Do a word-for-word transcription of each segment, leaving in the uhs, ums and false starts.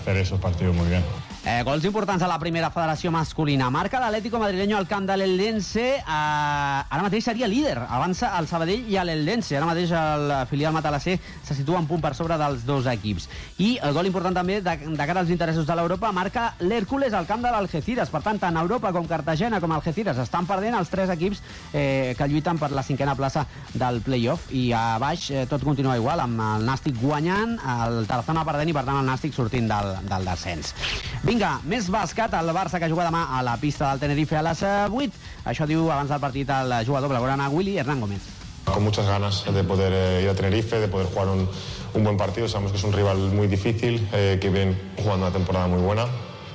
hacer esos partidos muy bien. Eh, gols importants a la primera federació masculina. Marca l'Atlético madrileño al camp de l'Eldense. Eh, ara mateix seria líder. Avança el Sabadell i l'Eldense. Ara mateix el filial matalasser se situa un punt per sobre dels dos equips. I el gol important també de, de cara als interessos de l'Europa marca l'Hèrcules al camp de l'Algeciras. Per tant, tant Europa com Cartagena com Algeciras estan perdent els tres equips eh, que lluiten per la cinquena plaça del play-off. I a baix eh, tot continua igual, amb el Nàstic guanyant, el Tarazona perdent i per tant el Nàstic sortint del, del descens. Vinga, més bàsquet, el Barça que juga demà a la pista del Tenerife a les vuit. Això diu abans del partit el jugador blaugrana Willy Hernán Gómez. Con muchas ganas de poder eh, ir a Tenerife, de poder jugar un, un buen partido. Sabemos que es un rival muy difícil, eh, que viene jugando una temporada muy buena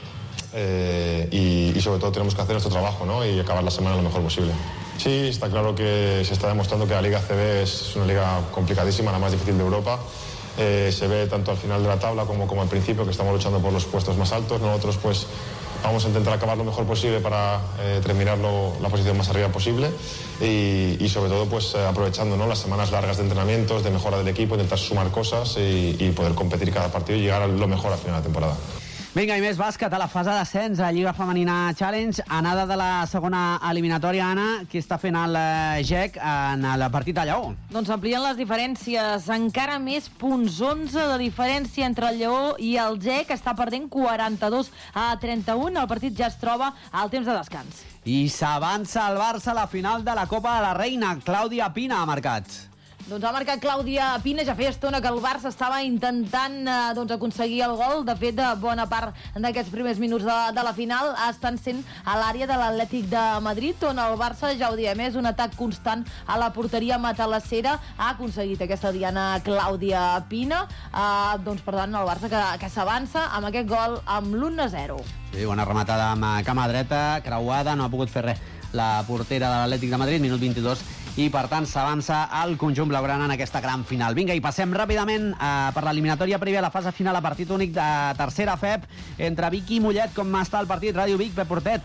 eh, y, y sobre todo tenemos que hacer nuestro trabajo, ¿no? Y acabar la semana lo mejor posible. Sí, está claro que se está demostrando que la Liga A C B es una liga complicadísima, la más difícil de Europa. Eh, se ve tanto al final de la tabla como, como al principio, que estamos luchando por los puestos más altos. Nosotros pues vamos a intentar acabar lo mejor posible para eh, terminar lo, la posición más arriba posible y, y sobre todo pues eh, aprovechando, ¿no?, las semanas largas de entrenamientos, de mejora del equipo, intentar sumar cosas y, y poder competir cada partido y llegar a lo mejor al final de la temporada. Vinga, i més bàsquet a la fase d'ascens a Lliga Femenina Challenge, anada de la segona eliminatòria. Anna, qui està fent el G E C en el partit a Lleó? Doncs amplien les diferències, encara més punts, onze de diferència entre el Lleó i el G E C, que està perdent quaranta-dos a trenta-u. El partit ja es troba al temps de descans. I s'avança el Barça a la final de la Copa de la Reina. Clàudia Pina ha marcat. Doncs ha marcat Clàudia Pina. Ja feia estona que el Barça estava intentant eh, doncs aconseguir el gol. De fet, de bona part d'aquests primers minuts de, de la final estan sent a l'àrea de l'Atlètic de Madrid, on el Barça, ja ho diem, és un atac constant a la porteria matalassera. Ha aconseguit aquesta diana Clàudia Pina. Eh, doncs, per tant, el Barça que, que s'avança amb aquest gol amb l'u a zero. Sí, bona rematada amb cama dreta, creuada, no ha pogut fer res la portera de l'Atlètic de Madrid, minut vint-i-dos, i per tant s'avança el conjunt blaugrana en aquesta gran final. Vinga, i passem ràpidament eh, per l'eliminatòria prèvia a la fase final, a partit únic de tercera F E P entre Vic i Mollet. Com està el partit? Ràdio Vic, Pep Portet.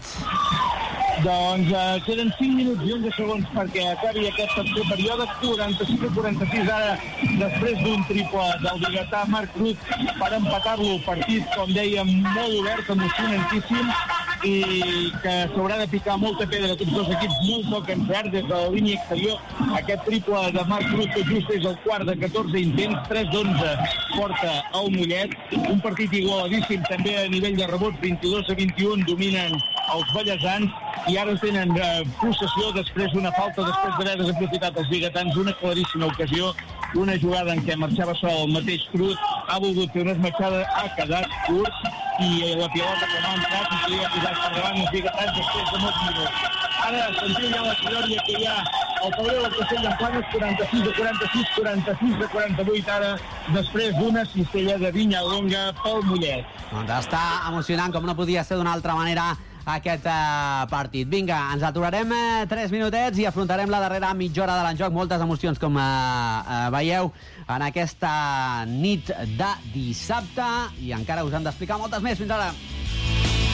Doncs eh, queden cinc minuts i onze segons perquè acabi aquest tercer període. quaranta-sis a quaranta-sis ara, després d'un triple del biguetà Marc Cruz per empatar-lo. Partit, com dèiem, molt obert, emocionantíssim, i que s'haurà de picar molta pedra a tots dos equips, molt poc encert des de la línia exterior. Aquest triple de Marc Cruz, que just és el quart de catorze intents, tres d'onze porta el Mollet. Un partit igualadíssim també a nivell de rebots, vint-i-dos a vint-i-un dominen els ballesans, i ara tenen eh, possessió després d'una falta, després d'haver desaprofitat els biguetans, una claríssima ocasió, una jugada en què marxava sol el mateix Cruz, ha volgut fer una esmaixada, ha quedat curt, i la pilota que no ha entrat i que li ha posat per davant els biguetans després de molts minuts. Ara sentiu ja la glòria que hi ha al Palau del Castell d'Emplanes, quaranta-sis a quaranta-sis, quaranta-sis a quaranta-vuit ara, després d'una cistella de vinya longa pel Mollet. Doncs està emocionant, com no podia ser d'una altra manera, aquest eh, partit. Vinga, ens aturarem eh, tres minutets i afrontarem la darrera mitja hora de l'enjoc. Moltes emocions, com eh, eh, veieu, en aquesta nit de dissabte, i encara us han d'explicar moltes més. Fins ara.